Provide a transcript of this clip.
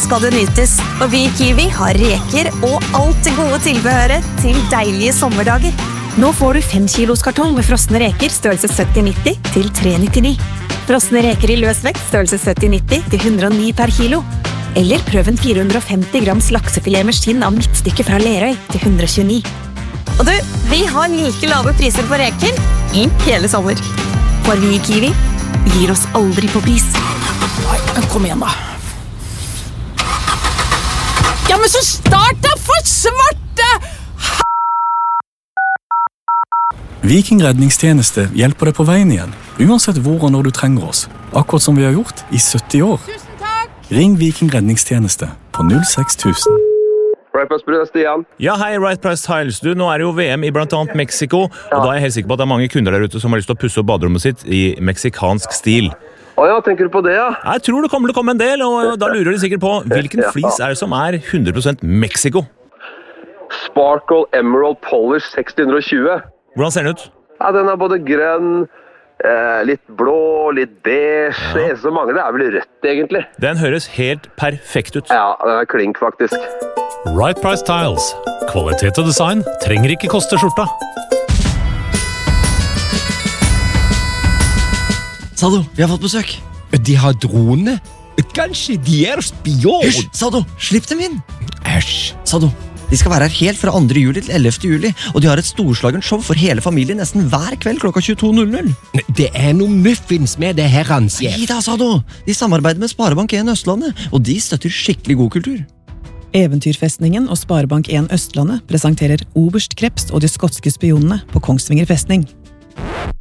skal det nytes. Og vi i Kiwi har reker og alt det gode tilbehøret til deilige sommerdager. Nå får du 5 kilos kartong med frosne reker størrelse 70-90 til 3,99. Frosne reker i løs vekt størrelse 70-90 til 109 per kilo. Eller prøv en 450 grams laksefilet med skinn av midtstykke fra Lerøy til 129. Og du, vi har like lave priser på reker i hele sommer. For vi i Kiwi gir oss aldri på pris. Nei, kom igjen da. Ja, men så start da for svarte! Viking redningstjeneste hjelper deg på veien igjen, uansett hvor og når du trenger oss. Akkurat som vi har gjort i 70 år. Tusen takk! Ring Viking redningstjeneste på 06000. Right Price Tiles, Stian. Ja, hei, Right Price Tiles. Du, nå er det jo VM i blant annet Mexico, og da er jeg helt sikker på at det er mange kunder der ute som har lyst til å pusse opp baderommet sitt i meksikansk stil. Ja, tenker du på det, ja? Jeg tror det kommer til å komme en del, og da lurer de sikkert på hvilken flis er det som er 100% Mexico. Sparkle Emerald Polish 620. Hvordan ser den ut? Ja, den er både grønn, litt blå, litt beige. Det eneste som mangler er vel rødt, egentlig. Den høres helt perfekt ut. Ja, den er klink, faktisk. Right Price Tiles. Kvalitet og design trenger ikke koste skjorta. Sado, vi har fått besøk. De har drone. Kanskje de er spion. Hysj, Sado, slipp dem inn. Æsj. Sado, de skal være her helt fra 2. juli til 11. juli, og de har et storslagen show for hele familien nesten hver kveld klokka 22.00. Det er noe muffins med det her, ansjef. Nei da, Sado. De samarbeider med Sparebank1 Østlandet, og de støtter skikkelig god kultur. Eventyrfestningen og Sparebank1 Østlandet presenterer Oberst Krebs og de skotske spionene på Kongsvinger festning.